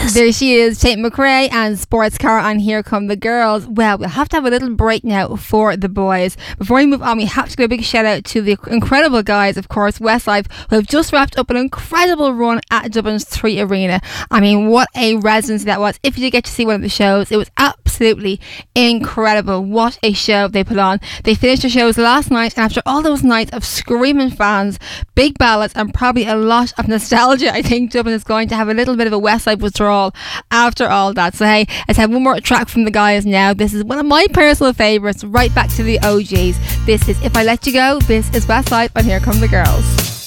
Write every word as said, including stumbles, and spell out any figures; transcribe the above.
Yes. There she is, Tate McRae and Sports Car, and Here Come the Girls. Well, we'll have to have a little break now for the boys. Before we move on, we have to give a big shout out to the incredible guys, of course, Westlife, who have just wrapped up an incredible run at Dublin's Three Arena. I mean, what a residency that was. If you did get to see one of the shows, it was absolutely incredible. What a show they put on. They finished the shows last night, and after all those nights of screaming fans, big ballads, and probably a lot of nostalgia, I think Dublin is going to have a little bit of a Westlife withdrawal after all that. So hey, let's have one more track from the guys now. This is one of my personal favourites, right back to the O Gs. This is If I Let You Go. This is Westlife, and Here Come the Girls.